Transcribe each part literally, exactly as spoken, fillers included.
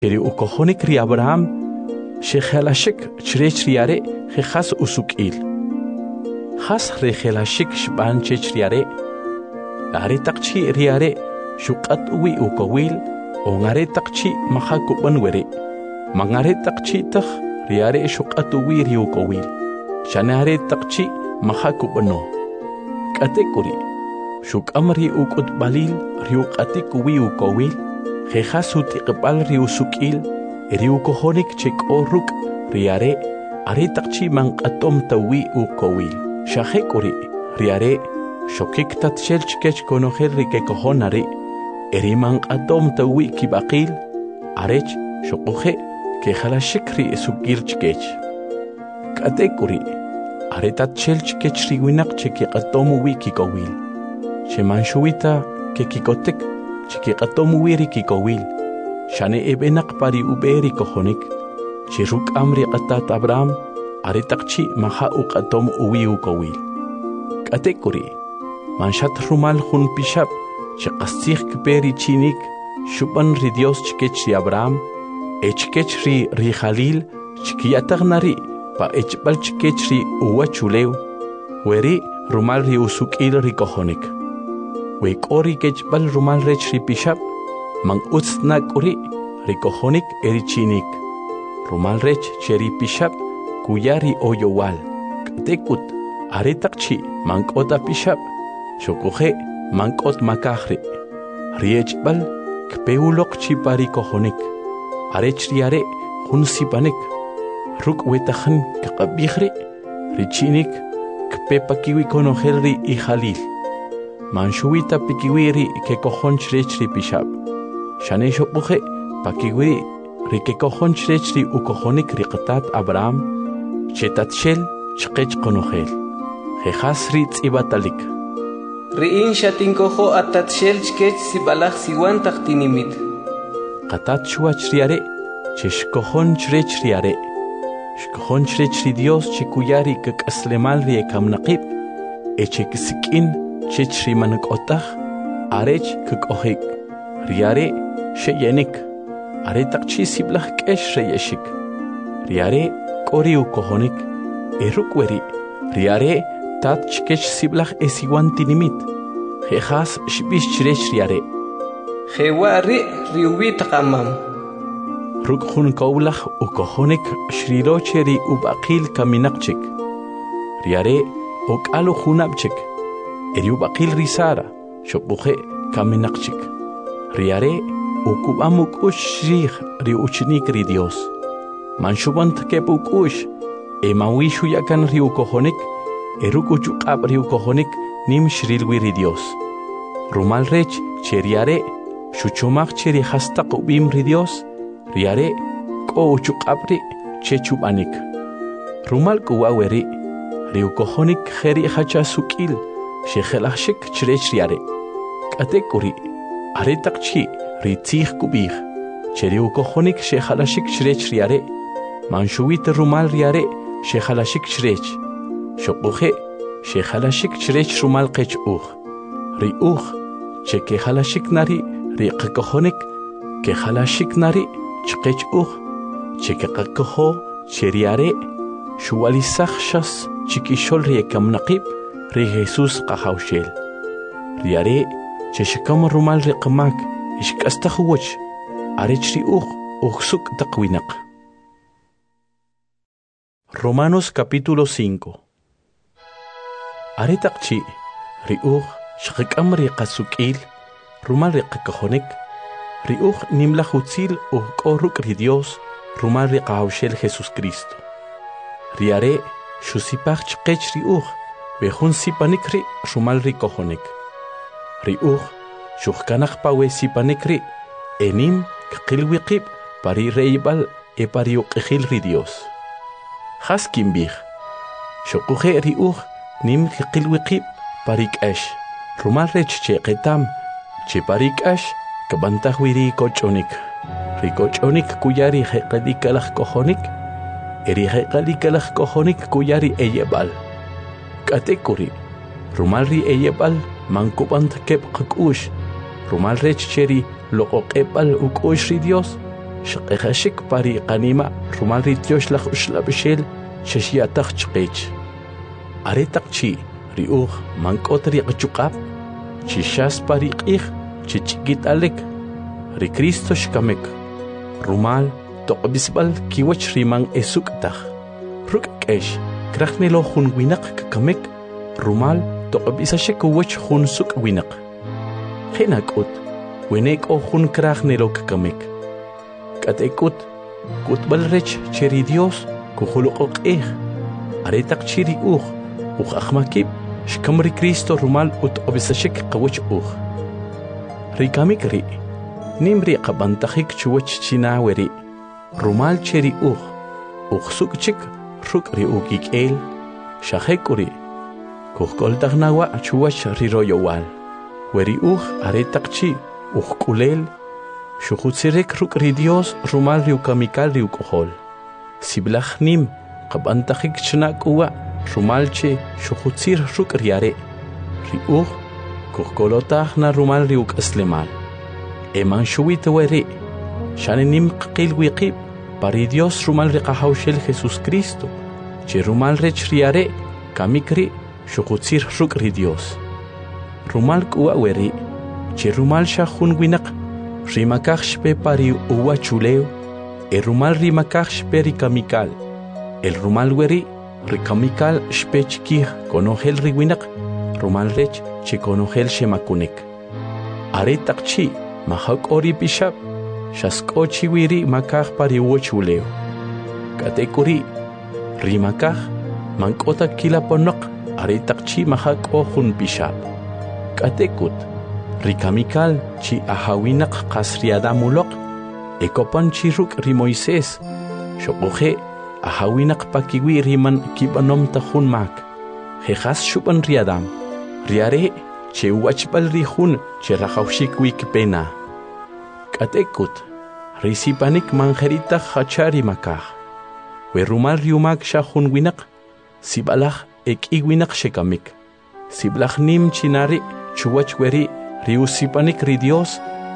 Eri ukohonik ri Abraham, shekhalashik chrech riare, jejas usukil. Has rechelashik shban chech riare. Are takchi riare, shukat uwi ukowil, ongare takchi mahakuban were. Mangare takchi tak riare shukat uwi ri ukowil. Shanare takchi mahakubano. Katekuri, shuk amri ukut balil, riukatik uwi ukowil. Jejas utikbal ri usukil, ri ukohonik chek oruk, riare, are takchi man atom tawi ukowil. Shahekuri, riare, shokik tat shelchkech konoher ri kekohonare, eri man atom tawi kibakil, arech, shokohe, kehalashikri sukilchkech. Katekuri, are tat shelchkech ri winak cheki atom wi kikowil. Shemanshuita kekikotek. Chiki qatomu wiri kikowil, shane ebenak pari uberi kohonik, chiruk amri qatat Abraham, aritakchi maha uqatom uwi ukowil. Katekuri, manshat rumal hun pishab, chiqastik kperi chinik, shuban ri Dios chikech ri Abraham, echkech ri ri Khalil, chikiyatagnari, pa echbal chikech ri uwa chulew, weri rumal ri usukil ri kohonik. Wek ori kechbal rumal rech ri pishab, mang utsnak ori rikohonik eri chinik. Rumal rech cheri pishab, kuyari oyowal. Katekut, aretakchi, mang ota pishab, shokohe, mang ot makahri. Riechbal, kpeulok chipari kohonik. Arech riare, hunsipanik. Ruk wetahan kakabihri, richinik, kpepakiwi konoherri i Khalil. Manshuita pikiwiri ke kohon chrechri pishab. Shane shopuhe pakiwiri ri ke kohon chrechri u kohonik riqtat Abraham chetat shel chqech konohel. Jejas ri tsibatalik. Riin shatin koho atat shel chkech sibalach siwan taqtinimit. Qatat shuach riare chesh kohon chrechri are. Shkohon chrechri Dios chikuyari kak aslemal ri kamnaqib echek sikin chechri manak otah, arech kukohik, riare sheyenik, are takchi siblach kesh reyeshik, riare kori ukohonik, erukweri, riare tat chkesh siblach esiwan tinimit, jejas shbish chirech riare. Jewari riubi taqamam. Rukhun kaulach ukohonik shrirocheri ubaqil kaminakchik, riare okalu hunabchik. Eriu bakil risara, shopuhe kaminakchik. Riare, ukubamuk ush rih ri uchinik ri Dios. Manshubant kepuk ush, e mawishu yakan ri ukohonik, erukuchuk ab ri ukohonik nim shrilwi ri Dios. Rumal rech, cheriare, shuchumak cheri hasta kubim ri Dios, riare, ko uchuk abri, chechubanik. Rumal kuwaweri, ri ukohonik heri hacha sukil, Shekhelashik chrech riare. Katekuri, aretakchi, ritzich kubih. Cheriu kohonik shekhalashik chrech riare. Manshuit rumal riare, shekhalashik chrech. Shopuhe, shekhalashik chrech rumal kech uch. Ri uch, chekehalashik nari, ri kohonik, kehalashik nari, chkech uch. Chekakakoho, cheriare, shualisach shas, chikishol riekam naqib. Ri Jesus qahawshel. Riare, cheshikam rumal riqmak, ishkastahuwach, arechri uch, uchsuk taqwinak. Romanos capítulo cinco. Aretakchi, ri uch, shikam riqasukil, rumal riqakahonik, ri uch nimlahutzil uch koruk ri Dios, rumal riqahawshel Jesus Cristo. Riare, shusipach chqech ri uch, Behun sipanikri rumal ri kohonik. Ri uch, shuhkanach pawe sipanikri, enim kqilwiqib pari reibal e pari uqihil ri Dios. Haskim bih, shukuhe ri uch, nim kqilwiqib parik ash, rumal rech che qetam, che parik ash, kabantahwi ri kochonik. Ri kochonik kuyari heqalikalach kohonik, eri heqalikalach kohonik kuyari eyebal. Katekuri, rumal ri eyebal, mankubant kep qakush, rumal rech cheri loqoqebal ukush ri Dios, shqekhashik pari qanima rumal rityosh lakh ushlabshel shashiataq chqech are taqchi riuj mankot riqchuqap chishas pari qih chichkit alek ri Cristo shkamek rumal toqbisbal kiwach riman esuktaj ruk kesh krachnelo hun winak kamek rumal toqbisashek wach hun suk winak khinakut wenek o hun krachnelo kamek katekut kutbal rech cheri Dios kuhuluq qih are taqchiri uj uj akhmakib shkamri Cristo rumal ut obisashek qawach uj rikamik ri nimri qabantajik chuwach chinaweri rumal cheri uj uj sukchik ruk ri ukik'el shajekuri kujkoltajnawa chuwach riroyowal weri uj are taqchi uj k'ulel shujutzirek ruk ri Dios rumal ri ukamikal ri uk'ojol siblaj nim qabantajik chnak'uwa rumal che shujutzir ruk riare ri uj kujkolotajna rumal ri uk'aslemal eman shuwit weri shani nim qil wiqib pari Dios rumal ri qahawshel Jesus Cristo che rumal rech riare kamikri shujutzir ruk ri Dios rumal k'uwa weri che rumal shajun winaq rimakaj shpe pari uwa chuleo e rumal rimakaj shpe ri kamikal el rumal weri ri kamikal shpe chkij konojel ri winaq rumal rech che konojel shemakunek are taqchi mahak ori pishab shaskochi wiri makaj pari uwa chuleo katekuri rimakaj mankota kila ponok are taqchi mahak o jun pishab katekut rikamikal chi ahawinaq qasriadamulok ekopan chiruk ri Moisés shoqoje ahawinaq pakiwi riman kibanom tajun mak jejas shuban riadam riare che wachbal rihun che rajawshik wikpena katekut risipanik manjerita hachari makaj we rumal riumak shahun winaq sibalaj eki winaq shekamik siblaj nim chinari chuwach weri riusipanik ri Dios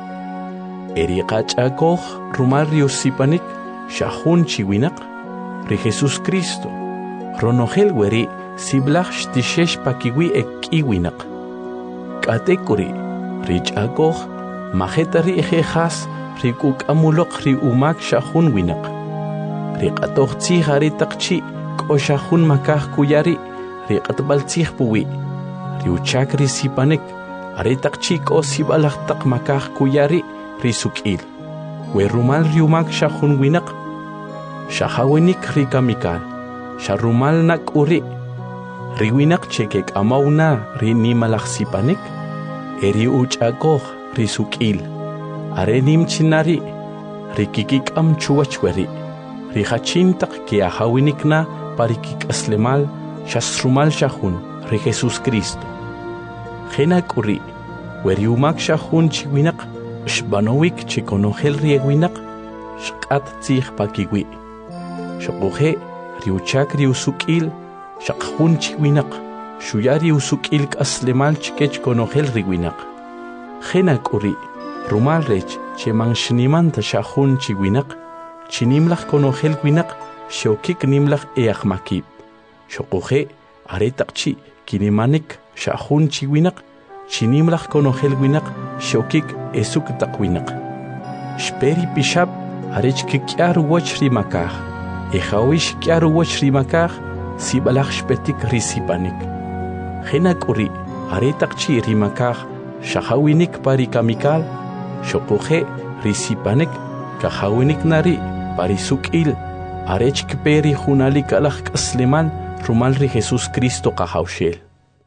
eri qach'akoj rumal riusipanik shahun chiwinaq ri Jesus Cristo ronojel weri siblaj shtishesh pakiwi eki winaq katekuri rich'akoj majeta ri jejas ri kuk'amuloq ri umak shahun winaq ri q'atoj tzij are taqchi k'o shahun makaj kuyari ri q'atb'al tzij puwi ri uchak ri sipanik are taqchi k'o sibalaj taq makaj kuyari ri suk'il we rumal ri umak shahun winaq shahawinik ri kamikal sharumal nak'uri ri winaq che kek'amawna ri nimalaj sipanik eri uch'akoj ri suk'il are nim chinari ri kikik'am chuwach weri ri hachin taq ke ahawinikna pari kik'aslemal shasrumal shahun ri Jesus Cristo Jenak'uri weri umak shahun chiwinaq shbanowik che konojel ri winaq shq'at tzij pakiwi shoqoje ri uchak ri usuk'il shaqjun chiwinaq shuya ri usuk'il k'aslemal chkech konojel ri winaq Jenak'uri rumal rech che manshniman shahun chiwinaq chinimlaj konojel winaq shokik nimlaj eajmakib shoqoje are taqchi kinimanik shahun chiwinaq chinimlaj konojel winaq shokik esuk taq winaq shperi pishab arech kik'ar wach ri makaj ejawish k'ar wach ri makaj sibalaj shpetik ri sipanik Jenak'uri are taqchi ri makaj shahawinik pari kamikal shoqoje ri sipanik kahawinik nari pari suk'il arech kperi junalik alaj k'aslemal rumal ri Jesus Cristo qahawshel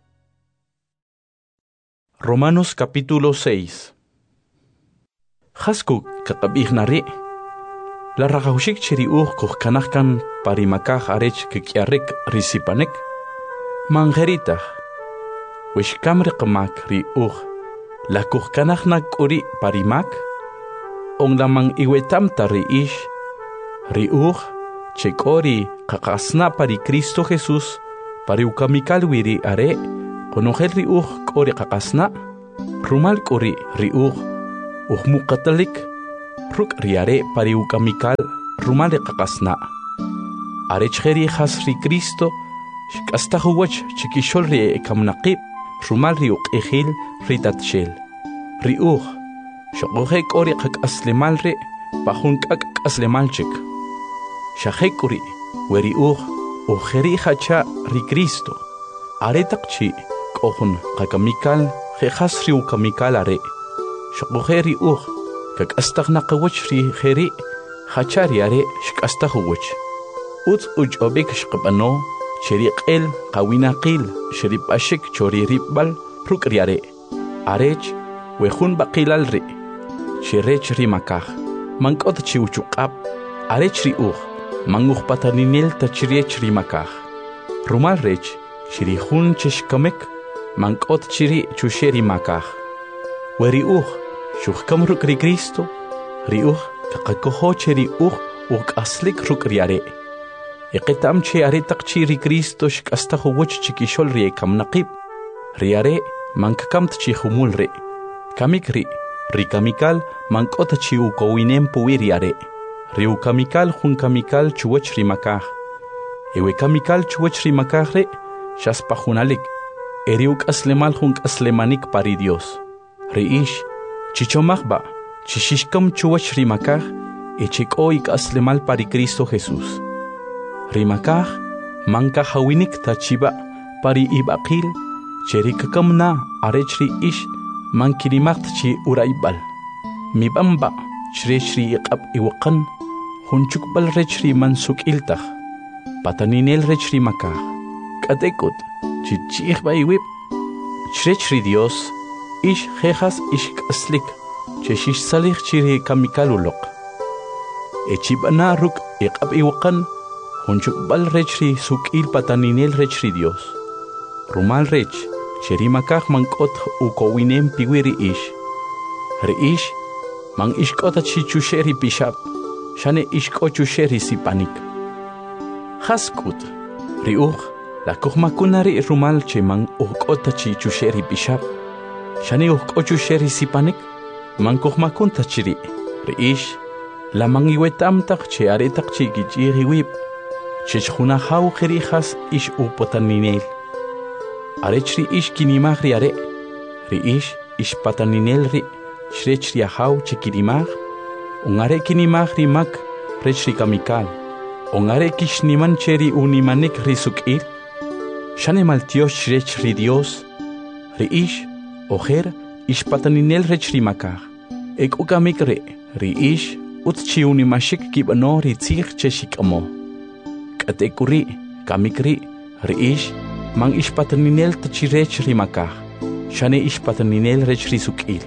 Romanos capítulo seis Hasku kakabih nari la ragawshik chiri uj kuj kanajkan parimakaj arech kikyarek risipanek manjeritaj wishkamri qmak ri uj la kuj kanajna k'uri parimak onlaman iwetamta ri ish ri uj chek'ori qaqasna pari Cristo Jesús pari ukamikal wiri are konojel ri uj k'ori qaqasna rumal k'uri ri uj uj muqatalik ruk riare pariukamikal rumale qaqasna arechkheri khasri Cristo shkastahuwach chikishol ri kamnaqib rumal riuq ejil ritatshel riuj shoqoje kori qak aslemal ri pajun kak aslemalchik shajekuri weriuj ujeri hacha ri Cristo aretaqchi qojun qakamikal khasri ukamikal are shoqoje riuj kak astagnaqawach ri kheri hachari are shkastahuwach ut uj obik shqabano Cheriqel qawinaqil sheripashik choriribal rukriare arech wejun baqilal ri chirech rimakaj mankot chiuchuqab arech riuj manguj pataninel tachiriech rimakaj rumal rech chirijun chishkamek mankot chiri chusheri makaj weriuj shujkam rukri Cristo riuj kaqakojo cheriuj uqaslik rukriare Iqitam che are taqchi ri Cristo shkastahu wach chikishol ri kamnaqib riare mankakamt chi humul ri kamikri ri kamikal mankot chi ukowinem puiriare ri ukamikal hun kamikal chuwach ri makaj ewe kamikal chuwach ri makaj re shaspajunalik eri ukaslemal hun aslemanik pari Dios ri ish chichomajba chishishkam chuwach ri makaj echiko ik aslemal pari Cristo Jesús Rimakaj manka hawinik tachiba pari ibaqil cherikakamna arechri ish mankirimaq chi uraibal mibamba chrechri iqab iwaqan hunchukbal rechri mansuk iltaj pataninel rechri makaj katekut chichihba iwib chrechri Dios ish jejas ish kaslik cheshish salih chiri kamikalulok echibana ruk iqab iwaqan Hunchukbal rechri sukil pataninel rechri Dios. Rumal rech, cherimakaj mankot ukowinem piwiri ish. Re ish, man ishkota chichusheri pishap, shane ishko chusheri sipanik. Haskut, riuj, la kohmakunari rumal che man ukota chichusheri pishap, shane ukko chusheri sipanik, man kohmakunta chiri. Re ish, la man iwetamtak che aretak chikichiri wip. Chechjuna hau gerijas ish upataninel. Arechri ish kinimag riare. Ri ish ish pataninel ri. Shrechri hau chikirimag. Ungare kinimag rimak rechri kamikal. Ungare kishniman cheri unimanik risukil. Shane maltios shrechri Dios. Ri ish ojer ish pataninel rechri makag. Ek ukamik re. Ri ish utchi unimashik kibano ri tzig cheshikamo. Katekuri, kamikri, riish, mang ish pataninel tachirech rimakaj, shane ish pataninel rech risukil.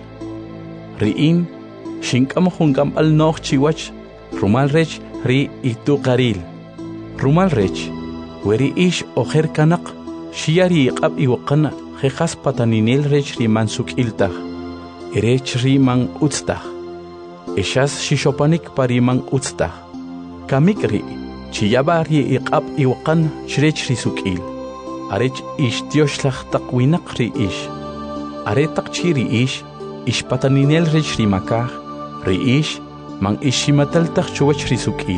Riin, shinkam hungam al noch chiwach, rumal rech ri itu garil. Rumal rech, weri ish ojer kanak, shiari iqab iwaqan, jejas pataninel rech riman sukiltaj, erech riman utstaj, eshas shishopanik pariman utstaj, kamikri, Chiyabari iqab iwaqan chrech risukil. Arech ish tioshlach taqwinaq ri ish. Aretaq chiri ish, ish pataninel rech rimakaj, ri ish, man ishimataltaq chuwach risukil.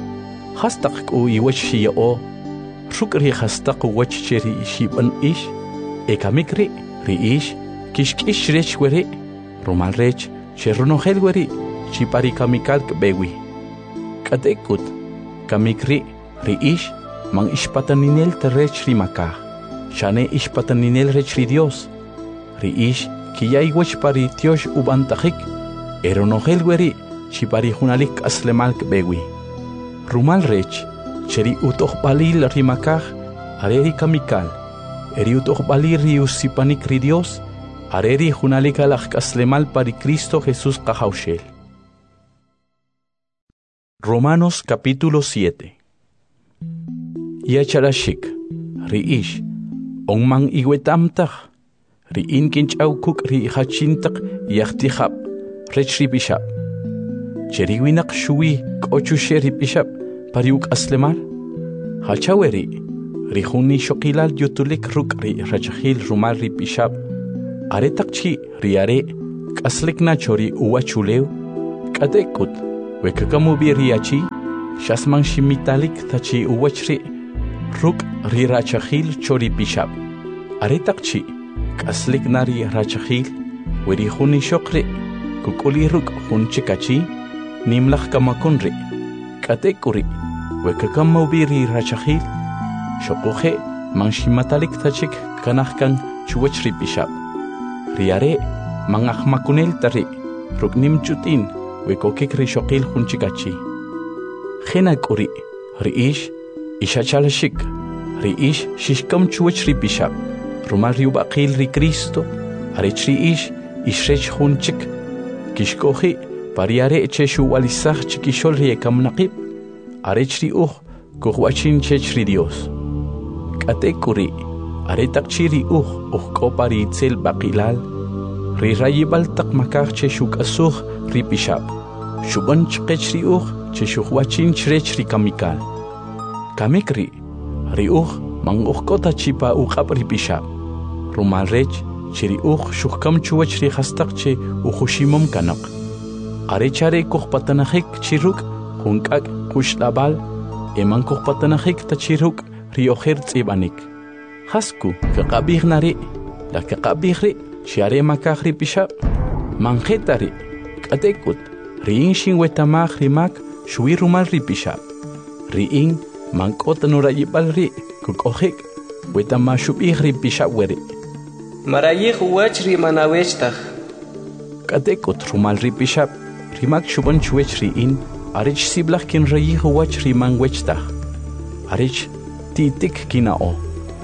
Hastaq ku iwach shiyao, ruk ri hastaq wach chiri shiban ish, ekamikri, ri ish, kishkish rech weri, rumal rech, cherronogel weri, chipari kamikal bewi. Katekut, Kamikri, ri ish, man ish pataninel terrech rimakaj, shane ish pataninel rech ri Dios. Ri ish, kiyay wach pari tiosh ubantajik, eronogel weri, chipari junalik aslemalk bewi. Rumal rech, cheri utoh balil rimakaj, areri kamikal, eri utoh balir ri usipanik ri Dios, areri junalik alak aslemal pari Cristo Jesús kahaushel. Romanos capítulo siete. Yacharashik, riish, onman iwetamtaj, riin kinchaukuk ri hachintak yachtihab, rechri bishab. Cheriwinak shui kochusheri bishab, pariuk aslemal. Hachaweri, rihuni shokilal yutulik ruk ri rachahil rumal ri bishab. Aretakchi riare, kaslik nachori uwachuleu, Katekut, wekakamu biriachi, shasman shimitalik tachi uwachri, ruk ri rachahil chori bishab. Aretakchi, kaslik nari rachahil, weri huni shokri, kukuli ruk hun chikachi, nimlach kamakunri. Katekuri, wekakamu biri rachahil, shokuhe, manshimatalik tachik kanahkan chuwachri bishab. Riare, mangach makunel tari, ruknim chutin, wekokik rishokil hunchikachi. Khenakuri, riish, ishachalashik, riish, shishkam chuwachri bishab. Rumal riubakil ri Cristo, arechri ish, ishrech hunchik. Kishkohi, pariare cheshu walisach chikishol riekam nakib. Arechri uh, kuhuachin chechri Dios. Katekuri, aretakchiri uh, uh kopari itzel bakilal. Ri rayibal tak makar cheshuk asuh ri bishab. Shuban chkechri uh, cheshuk wachin chrechri kamikal. Kamikri, ri uh, mang uh kota chipa ukap ri bishab. Rumal rech, chiri uh shukam chuach ri hastak che uhushimam kanak. Arechare kuh patanahik chiruk, hunkak kush labal, eman kuh patanahik ta chiruk ri oher tsibanik. Hasku, kakabih nari, la kakabih ri, shiare makah ri bishab. Manjetari, katekut, riin shin wetamah rimak, shui rumal ri bishab. Riin, mankot nurayibal ri, kukohik, wetamah shubih ri bishab weri. Marayih uwach ri manawechtaj. Katekut rumal ri bishab, rimak shuban chuech riin, arich siblach kin rayih uwach ri manwechtaj. Arich titik kinao.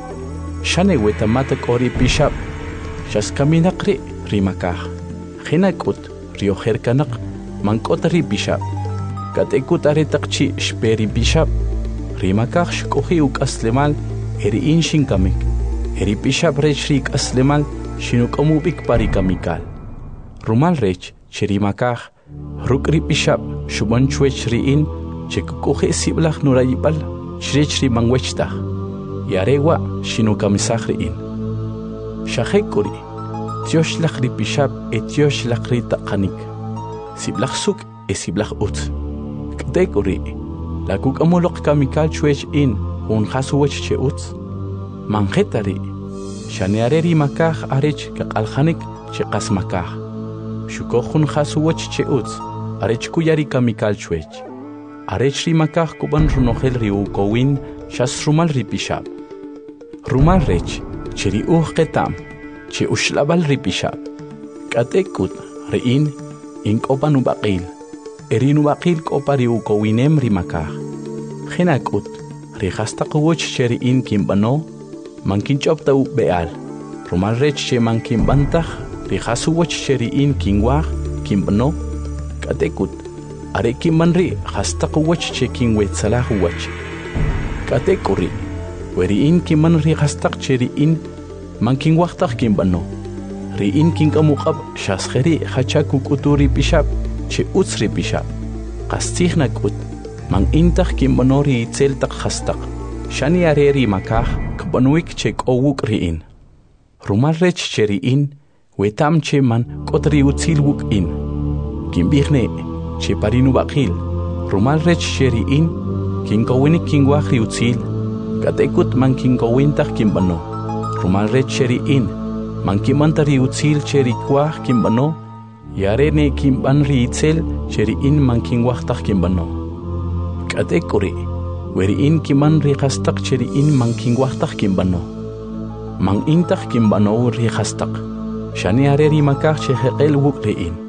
Shane wetamatak ori bishab, shas kaminakri rimakah. Khinakut rioher kanak, mankot ri bishab. Katekut aretakchi shperi bishab. Rimakah shkohi uk aslemal, eri inshin kamik. Eri bishab rech rik aslemal, shinuk amubik pari kamikal. Rumal rech, chirimakah, ruk ri bishab, shuban chuech riin, chekukohe siblach nurayibal, shrech ri mangwechtah. Yarewa shinukamisah riin. Shahekuri, tiosh ri bishab et tiosh ri taqanik. Siblach suk e siblach ut. Katekuri, la kuk amulok kamikal chuech in, un khasuwech che ut. Manjetari, shaneareri makah arech kakalhanik che qasmakah. Shukohun khasuwech che ut, arech kuyari kamikal chuech. Arech ri makah kuban runohel ri ukowin, shas rumal ri bishab. Rumal rech, chiri uh ketam, che ushlabal ri bishab. Katekut, riin, inkopan ubakil. Erin ubakil kopari ukowinem ri makah. Khenakut, ri hastakuwech cheri in kimbano, mankinchopta u beal. Rumal rech che mankimbantah, ri hasuwech cheri in kingwah, kimbano. Katekut, are kimmanri hastakuwech che kingwetsalahu-wach. Katekuri, weriin kiman ri hastak cheri in manking waktak kimbano. Riin king kamukab shaskheri hachaku kuturi bishab che utsri bishab. Qastih nakut mang intah kimbano ri itzel tak hastak. Shani areri makah kabanuik che kowuk riin. Rumal rech cheri in wetam che man kotri utsil wuk in. Kimbihne che parinu bakil. Rumal rech cheri in king kawinik king wak ri utsil. Katekut man king kawintah kimbano. Rumal rech cheri in man kimantari utsil cheri kwah kimbano. Yarene kimban ri itzel cheri in man king waktah kimbano. Katekuri weri in kiman ri hastak cheri in man king waktah kimbano. Man intah kimbano ri hastak. Shani areri makah che heqel wuk ri in.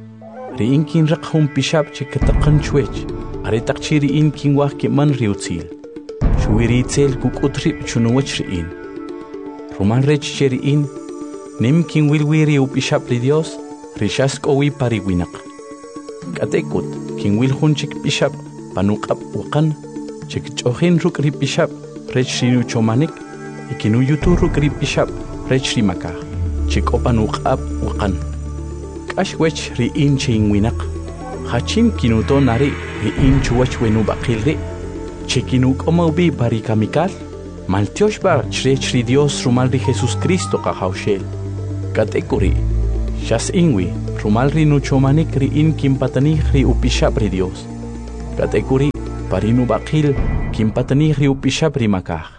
Ri in kin rakhum bishab che katakan chwech. Aretak cheri in king wah kiman ri utsil. Shuiri itzel kukutri chunuwach riin. Rumal rech cheri in nim king wilwiri upishab ri Dios rishas kowi pariwinak. Katekut king wil hunchik bishab panukap wakan chik chohin ruk ri bishab rech rinu chomanik ikinu yutu ruk ri bishab rech rimaka chik opanukap wakan. Kash wech riin ching winak. Hachin kinuto nari riin chuwach wenu bakil ri. Chekinuk omaubi pari kamikal, maltiosh bar chrech ri Dios rumal ri Jesus Cristo kahaushel. Katekuri, Shas inwi, rumal ri nuchomanik ri in kimpatanih ri upishab ri Dios. Katekuri, parinu bakil, kimpatanih ri upishab ri makaj.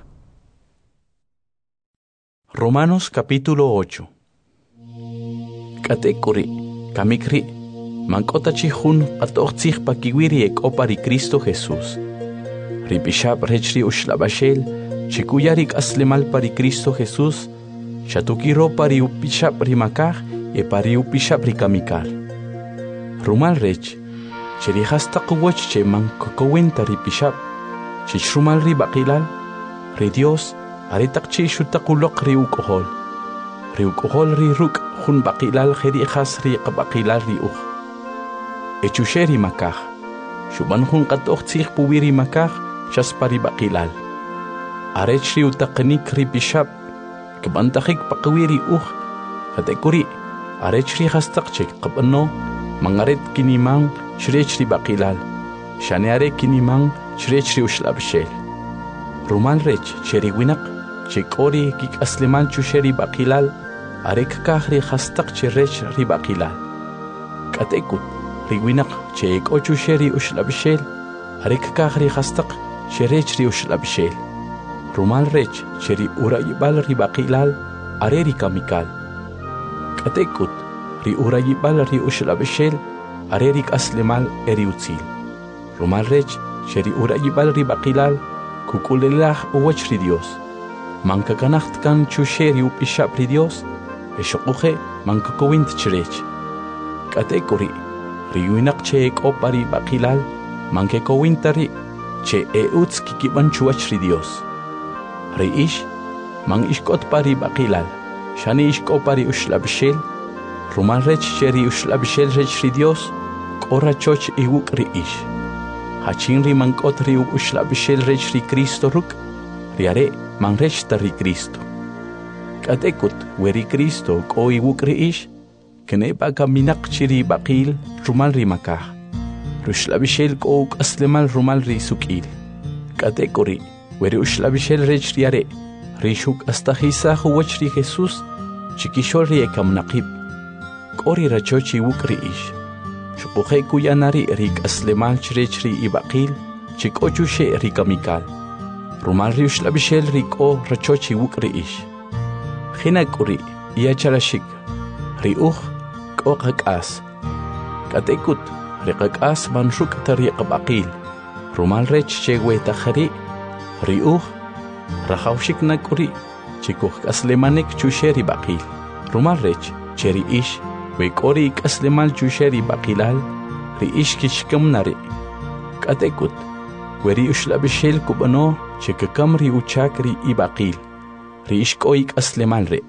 Romanos capítulo ocho. Katekuri, kamikri, mankota chihun atochich pakiwiri ek opari Cristo Jesús. Ripishab rechri ushlabashel, chikuyarik aslemal pari Cristo Jesús, chatukiro pari upishab ri makaj, e pari upishab ri kamikal. Rumal rech, cherihasta kuwach che mankokowenta ripishab, chichrumal ri bakilal, ri Dios, aritak chi shutakulok ri ukohol. Ri ukohol ri ruk hun bakilal kheri khas ri qabakilal ri ukh. Echusheri makaj. Shuban hun qatoch tsih puwiri makaj chas pari bakilal. Arech ri utaqnik ri bishab. Kbantakhik paqwiri ukh. Katekuri. Arech ri khastaq chek qabano. Mangaret kinimang shrech ri bakilal. Shaneare kinimang shrech ri ushlabshel. Rumal rech cheri winak. Chekori kik asleman chusheri bakilal, arek kahri khastaq cherech ri bakilal. Katekut, riwinak chek o chusheri ushlabshel, arek kahri khastaq cherech ri ushlabshel. Rumal rech cheri urayibal ri bakilal, areri kamikal. Katekut, ri urayibal ri ushlabshel, areri aslemal eri utzil. Rumal rech cheri urayibal ri bakilal, kukulelah uwach ri Dios. Manka kanacht kan chusheri upishab ri Dios, eshokuhe manka kowint chirech. Katekuri, riwinak che ek opari bakilal, manke kowintari, che e utz kikiban chuach ri Dios. Ri ish, mang ishkot pari bakilal, shani ishko pari ushlabshel, rumal rech cheri ushlabshel rech ri Dios, kora choch iwuk ri ish. Hachin ri mankot ri ushlabshel rech ri Cristo ruk, riare mangrech tari Cristo. Katekut weri Cristo ko iwukri ish, kene pa kaminak chiri bakil rumal ri makah. Rushlabishel ko aslemal rumal ri sukil. Katekuri weri ushlabishel rech riare, rishuk astahisa huwach ri Jesus, chikishol ri ekamnaqib. Kori rachochi iwukri ish. Shukuhe kuyanari rik aslemal chirech ri ibakil, chikochushe ri kamikal. Rumal ri ushlabishel riko rachochi wukri ish. Hinakuri iya charashik. Ri ukh ko qakas. Katekut ri qakas manshuk tari qabaqil. Rumal rech chegwe takhari. Ri ukh rakhawshik nakuri. Chikuh aslemanik chusheri baqil. Rumal rech cheri ish. Wekori aslemal chusheri baqilal. Ri ish kishkam nari. Katekut weri ushlabishel kubano chekakam ri uchak ri ibaqil, ri ishkoik aslemal re.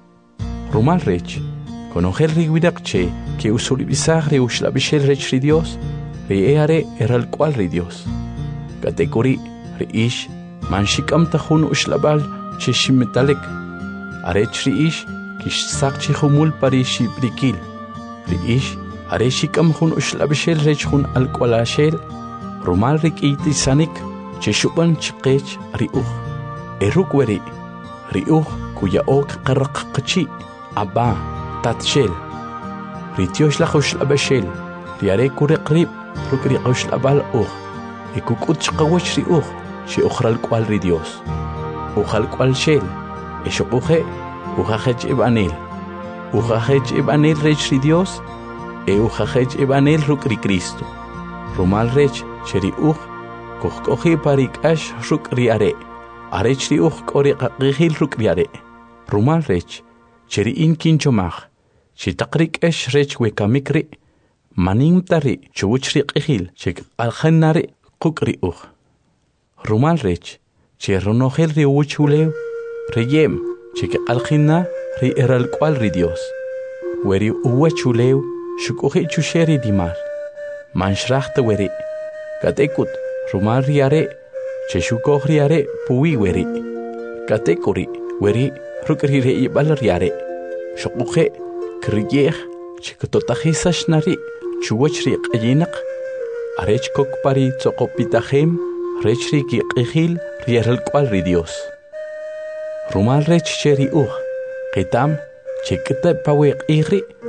Rumal rech, konogel ri widak che, que usuribisag ri ushlabishel rech ri Dios, ri eare eral cual ri Dios. Katekuri ri ish, manshikam tahun ushlabal che shimetalek, arech ri ish, kish sak chihumul pari shibrikil, ri ish, areshikam hun ushlabishel rech hun alqualashel, rumal rik iti sanik, Chishuban chikech riuch. Eruk weri. Riuch kuya ok qarak qachi. Abba tatshel. Ritiosh la khosh labashel. Riare kure qrib. Rukri khosh labal uch. Ekukut chqawach riuch. Shi ukhral kwal ri Dios. Ukhal kwal shel. Eshukuhe. Ukhahej ibanel. Ukhahej ibanel rech ri Dios. E ukhahej ibanel rukri Cristo. Rumal rech cheri uch. Kohi parik ash ruk riare. Arech ri uch kori qaqihil ruk riare. Rumal rech. Cheri in kinchomach. Chitakrik ash rech we kamikri. Manim tari chuch ri qihil. Chik alkhanari kuk ri uch. Rumal rech. Cheronohel ri uchulew. Riyem. Chik alkhina ri eral kwal ri Dios. Weri uwachulew. Shukuhi chusheri dimar. Manshrachta weri. Katekut. Rumal riare, cheshukoh riare, pui weri. Katekuri, weri, rukri rei bal riare. Shokuhe, kriyeh, chikototahisash nari, chuwachri qayinak. Arech kok pari tsokopitahem, rechri ki qihil, riaral kwal ri Dios. Rumal rech cheri uh, qitam, chikita pawe qihri,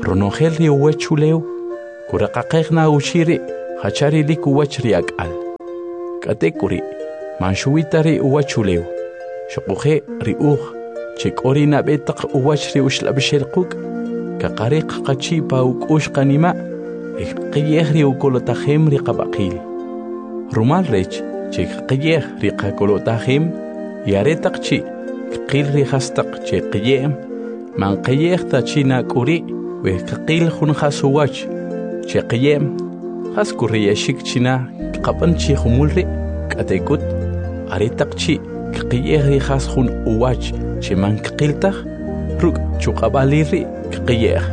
ronogel ri uwachuleu kuraqaqeqna ushiri hachari lik uwach riak'al k'atekuri manshuwitari uwachuleu shoquje ri uj chek'ori nab'etaq uwach ri uxlab'ixel quk' kaqariq qachi pa uk'ux qanima qiyej ri ukolotajem ri qab'aqil rumal rech che qiyej ri qakolotajem yaretaq chi qil ri hastaq che qiyem man qiyej ta china k'uri we qil jun hasuwach che qiyem has kurriyashik china qapan chi jumul ri k'atekut aretaq chi qiyej ri has jun uwach che man qiltaj ruk chuqabali ri qiyej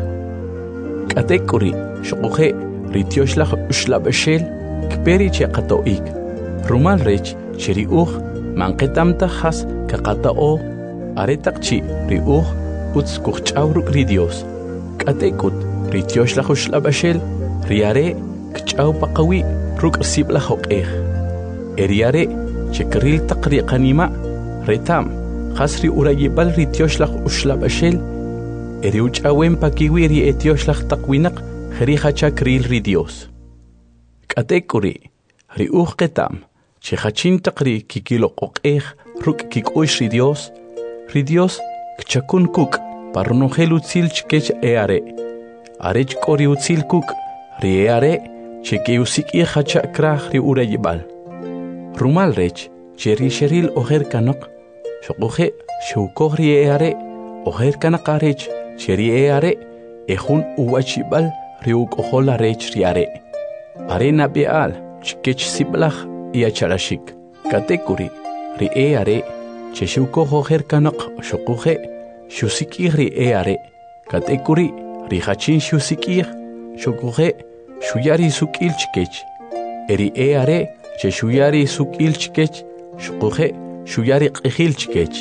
k'atekuri shoquje ri tioxlaj uxlab'exel kperi che qato'ik rumal rech che ri uj manqetamta has kaqata'o aretaq chi ri uj utz kujch'aw ruk' ri Dios k'atekut ri tioxlaj uxlab'exel ri are kch'aw paqawi ruk' sib'laj oq'ej eri are che kril taq ri qanima retam has ri urayib'al ri tioxlaj uxlab'exel eri uch'awen pakiwi ri etioxlaj taq winaq jeri hacha kril ri Dios k'atekuri ri uj qetam che hachin taq ri kikiloq'oq'ej ruk' kik'ux ri Dios ri Dios kchakun kuk' parronojel utzil chkech e are are chk'ori utzil kuk' ri e are che ke usik'ij hacha kraj ri urayib'al rumal rech che ri xeril ojer kanaq shoquje xewkoj ri e are ojer kanaq arech che ri e are e jun uwachib'al ri uk'ojol arech ri are are nab'e'al chkech sib'laj y acharashik katekuri ri e are che xewkoj ojer kanaq shoquje xusik'ij ri e are katekuri ri hachin xusik'ij shoquje xuyari suk'il chkech eri e are che xuyari suk'il chkech shoquje xuyari q'ijil chkech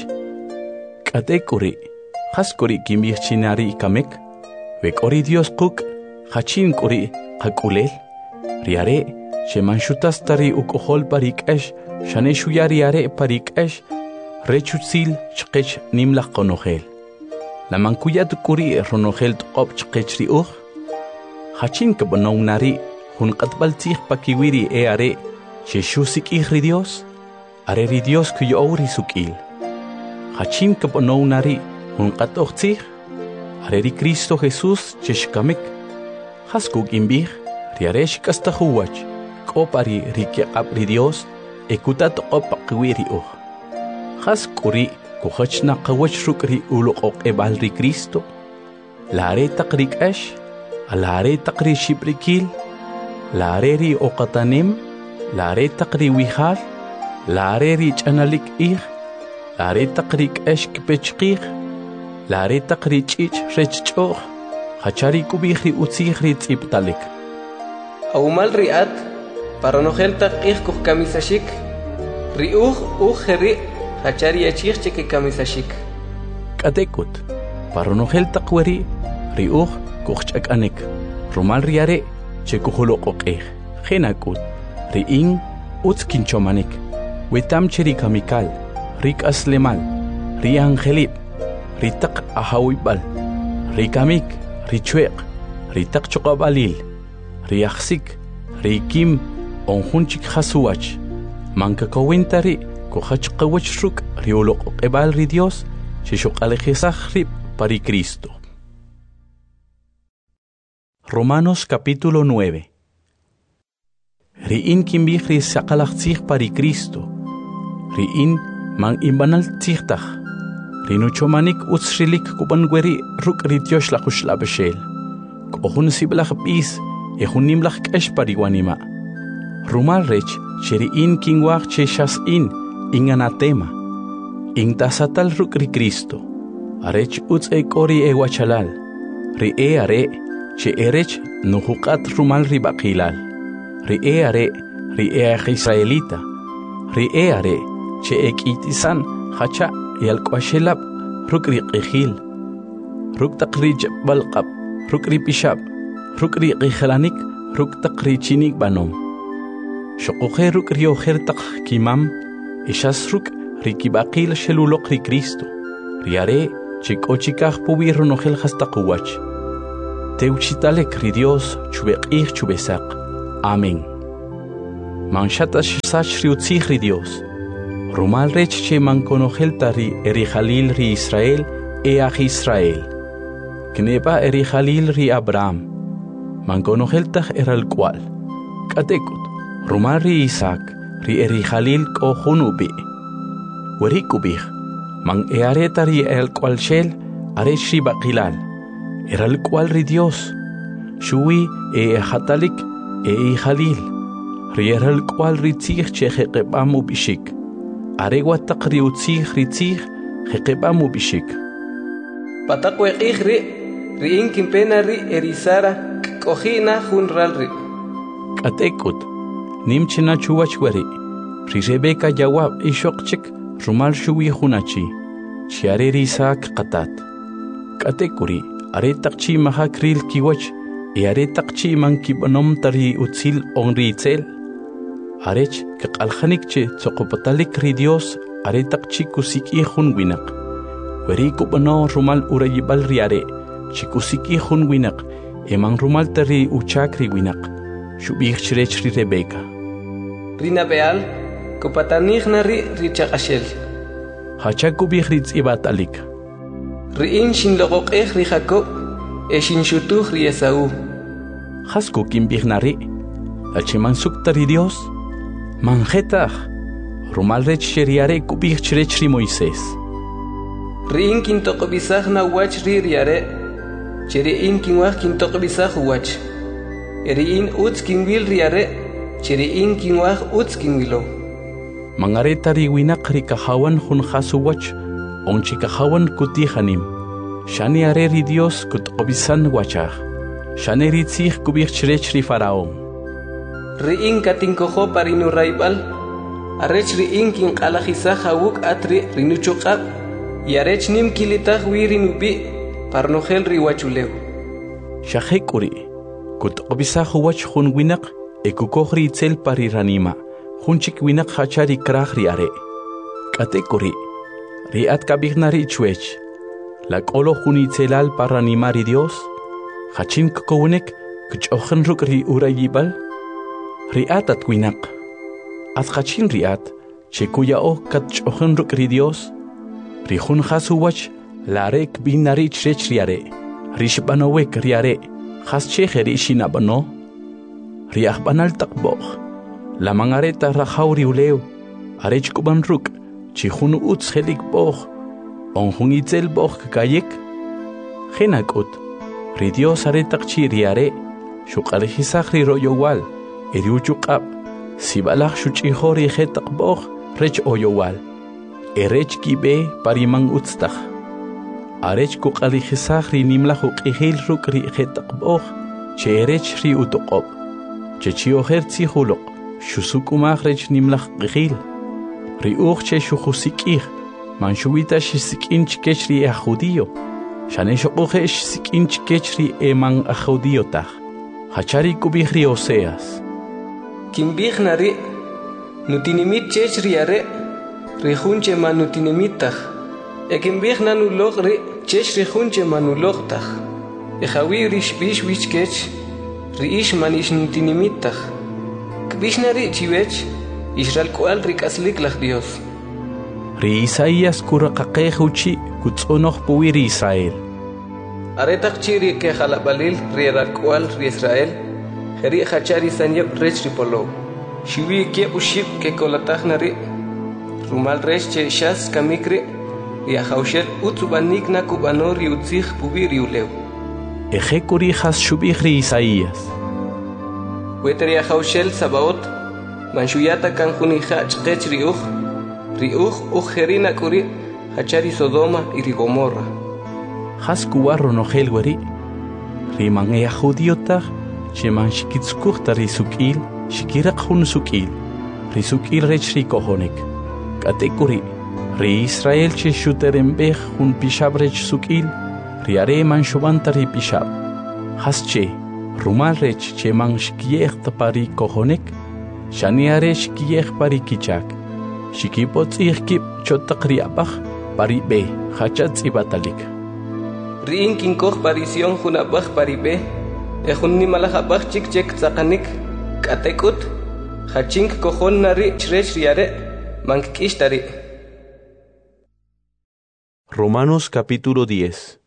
k'atekuri haskuri kimb'ij chinari kamek we k'ori Dios quk' hachin k'ori qak'ulel ri are che manxutas tari uk'ojol parik'ex xane xuyari are parik'ex rechutzil chqech nimlaj qonojel la mankuyat k'uri ronojel tq'ob' chqech ri uj hachin kab'onownari jun q'atb'al tzij pakiwiri e are che xusik'ij ri Dios are ri Dios kuyo'ow ri suk'il hachin kab'onownari jun q'at'oj tzij are ri Cristo Jesús che xkamik has kuk'imb'ij ri are xk'astaj uwach k'opari ri keq'ab' ri Dios e kutat tq'ob' paqiwi ri uj has k'uri kujachna qawach ruk' ri uloq'oq'eb'al ri Cristo la are taq ri k'ax la are taq ri xibrikil la are ri oqatanem la are taq ri wijal la are ri ch'analik ij la are taq ri k'ax kipechqij la are taq ri ch'ich' rech ch'o'j hachari kub'ij ri utzij ri tz'ib'talik awmal ri at paronojel taq q'ij kujkamisashik ri uj uj jeri hachari achij che kikamisashik k'atekut paronojel taq weri ri uj kujch'ak'anek rumal ri are che kujuloq'oq'ej jenak'ut ri in utz kinchomanek wetam che ri kamikal ri k'aslemal ri angelib ri taq ahawib'al ri kamik ri chweq ri taq choqab'alil ri ajsik ri kim onjun chik hasuwach mankakowintari kujach qawach ruk' ri uloq'oq'eb'al ri Dios che xoq'alejisaj rib' pari Cristo. Romanos capítulo nueve. Ri'in kimb'ij ri saqalaj tzij pari Cristo ri'in man imbanal tzijtaj ri nuchomanik utz rilik kub'anweri ruk' ri tioxlaj uxlab'exel k'ojun sib'laj b'is e jun nimlaj k'ex pari wanima rumal rech che ri'in kinwaj che xas'in in anatema in tasatal ruk' ri Cristo arech utz e k'ori e wachalal ri e are che erech nujuq'at rumal ri b'aqilal ri e are ri e aj israelita ri e are che e k'itisan hacha yal k'oxelab' ruk' ri q'ijil ruk' taq ri ch'b'alq'ab ruk' ri pixab' ruk' ri q'ijlanik ruk' taq ri chinik b'anom xoquje ruk' ri ojer taq kimam ixas ruk' ri kib'aqil xeluloq ri Cristo ri are che k'o chikaj puwi ronojel has taq uwach Teuchitalek ri Dios chubeq'ij chubesaq. Amén. Manshata sach ri utzij ri Dios. Rumal rech che man konojelta ri eri Jalil ri Israel e aj Israel. Kneba eri Jalil ri Abraham. Man konojelta eral cual. Katekut. Rumal ri Isaac ri eri Jalil ko junubi. Werikubij. Man eareta ri el cual shel arech ri baqilal. Eral cual ri Dios. Shui e hatalik e Jalil. Ri eral cual ri tzij che jeqebamu bishik. Aregua taqri utzij ri tzij jeqebamu bishik. Patakwe ri ri inkin pena ri erisara kohina junral ri. Katekut. Nimchina chuwachwari. Ri Rebeka jawab ishokchik rumal shuwi hunachi. Chiare ri Isaac qatat. Katekuri. Are taqchi mahakril kiwach. E are taqchi man kibanom tari utzil onri itzel. Arech kaqalkhanik che tsoqopatalik ri Dios are taqchi kusiki hun winak. Weri kubano rumal urayibal riare. Chikusiki hun winak. Eman rumal tari uchakri winak. Shubih chrech ri Rebeka. Rina beal kopatanigna ri richaqashel. Hachakubih ri tsibatalik. Riin shin logoqeh ri Jacob e shin shutuh ri Esaú. Hasku kimbihnari. Achiman suktari Dios. Manjetah. Rumal rech sheriare kubih chrech ri Moisés. Riin kintoqbisaj na wach ri riare. Cheriin kinwaj kintoqbisaj wach. Eriin utz kinwil riare. Cheriin kinwaj utz kinwilo. Mangareta ri winak ri kahawan hun khasu wach. Onchi kahawan kutihanim. Shani are ri Dios kutqobisan wachah. Shani ri tzij kubih chrech ri Faraón. Riin katinkojo parinu raibal. Arech riin kin qalajisa hawuk atri rinuchuqab. Y arech nim kilitaj wirinubi parnogel ri wachuleu. Shahekuri. Kutqobisa wach hun winak ekukoj ri itzel pari ranima. Hunchik winak hachari kraj ri are. Katekuri. Riat kabignari chuech. La kolo hunitzelal paranimari Dios. Hachin kokownek kuchochen ruk ri urayibal. Riat at winak. At hachin riat. Chekuya o kachochen ruk ri Dios. Rihun hasuwach. Larek binari chrech riare. Rishbanowek riare. Has cheche rishinabano. Riach banal takboch. La mangareta rajauri uleu. Arech kuban ruk. Chihun utz helik boch. Onjun itzel boch kayek. Genakut. Ri Dios aretak chi riare. Shuqalejisaj ri royowal. Eriuchukab. Sibalaj shuchihori hetak boch. Rech oyowal. Erech kibe parimang utztaj. Arech kuqalejisaj ri nimlaj uqihil ruk ri hetak boch. Che erech ri utoqob. Che chioher tzihulok. Shusukumaj rech nimlaj qihil. Ri uch che shujusikih. Man shuita shisikinch kech ri a judío. Shane shokuje shisikinch kech ri eman a judío taj. Hachari kubih ri Oseas. Kimbih nari. Nutinimit chech ri are. Ri junche man nutinimit taj. E kimbih nanulog ri chech ri junche manulog taj. E jawi ri shbish wich kech. Ri ish man ish nutinimit taj. Kbish nari chivech. Israel cual ricaslik laj Dios. Ri Isaías kuraqaqej uchi kutzonoq puwi ri Israel. Aretak chiri ke jalabalil ri cual ri Israel. Jeri hachari sanyep rech ri polo. Shiwi ke uship ke kolataj nari. Rumal rech che shas kamikri. Ri ajaushel utzubanik na kubano ri utzij puwi ri uleu. Eje kuri has shubih ri Isaías. Weteri ajaushel sabaot. Manshuyata kan junija chqech riuj. Riuj ujerina kuri hachari Sodoma y ri Gomorra. Has kuwarro nojel weri. Ri man ea judiota. Che man shikitskukta ri sukil. Shikirak hun sukil. Ri sukil rech ri kohonek. Kate kuri. Ri Israel che shuterembej hun pishab rech sukil. Ri are man shubanta ri pishab. Has che. Rumal rech che man shikiekta pari kohonek. Shani aresh kiyeh pari kichak. Shikipot ihkip chotaqriabach pari be hachatz ibatalik. Riin kinkoh parision hunabah paribe. Ehun ni malahapah chik chek zakanik. Katekut. Hachink kohon nari chrech riare. Mankishtari. Romanos capítulo diez.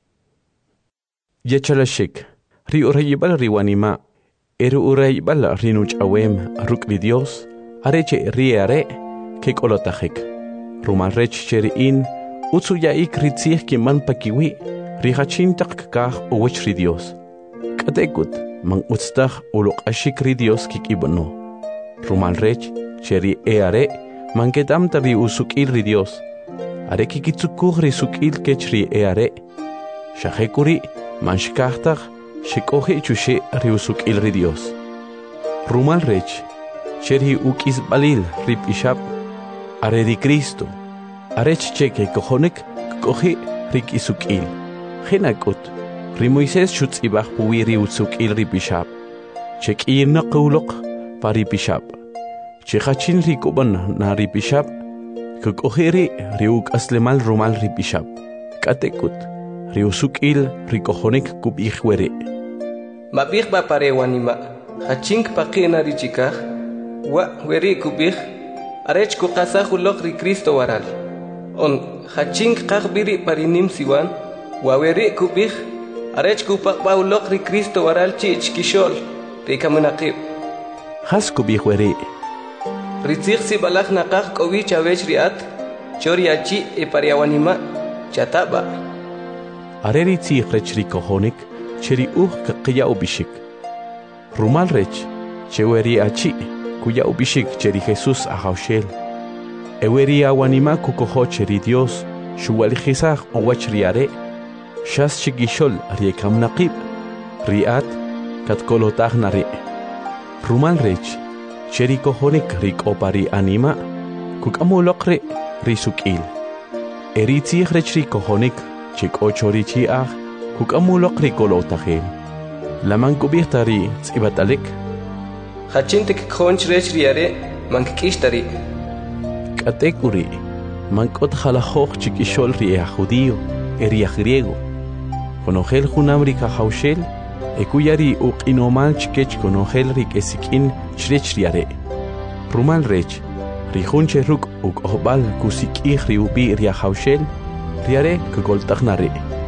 Yachalashik. Ri urayibal riwanima. Eru urayibal rinuch awem rukli Dios. Areche riare. Kek olotahik. Rumal rech cheriin. Utsu yaik ritzih kiman pakiwi. Rihachintak kah uwech ri Dios. Katekut. Mang utstah ulok ashik ri Dios kik ibano. Rumal rech cheri eare. Manketam tari usukil ri Dios. Are kikitsukuh ri sukil kechri eare. Shahekuri manshkahtag shikohe chushe ri usukil ri Dios. Rumal rech cheri ukis balil rip ishab. Are di Cristo. Arech cheke kohonek kohe rik isukil. Henakut ri Moises shutz ibah puwi ri usukil ri bishab. Chek irna qulok pari bishab. Chekachin ri kuban na ri bishab. Kokoheri riuk aslemal rumal ri bishab. Katekut ri usukil ri kohonek kub ihwere. Mabih ba parewanima. Hachink pakina ri chikah. Wa weri kubih. Arech kukasa hulok ri Cristo waral. On hachink kakbiri parinim siwan. Wa weri kubih. Arech kupak ba ulok ri Cristo waral chich kishol. Ri kamunakib. Has kubih weri. Ritzig si balak nakak kowi chawech riat. Choriachi e pariawanima. Chataba. Are ritzig rech ri kohonek. Cheri uh kakia ubishik. Rumal rech. Cheweri achi. Kuya ubishik cheri Jesus ahaushel. Eweri awanima kukoho cheri Dios. Shuwali chisach owach riare. Shas chigishol riekam naqib. Riat katkolotag nare. Rumal rech. Cheri kohonik rik opari anima. Kukamulokre risukil. Eritzig rech ri kohonik. Chik ochori chiach. Kukamulokre kolotagem. Laman kubirtari tsibatalek. Hachintik khonch rech riare mankishtari. Katekuri mankot halahok chikishol ria judío eria griego. Konogel junamri kahaushel ekuyari uqinomal chikech konogel rik esikin chrech riare. Rumal rech rijunche ruk uk ohbal kusikih riubi ria haushel riare kagoltagnare.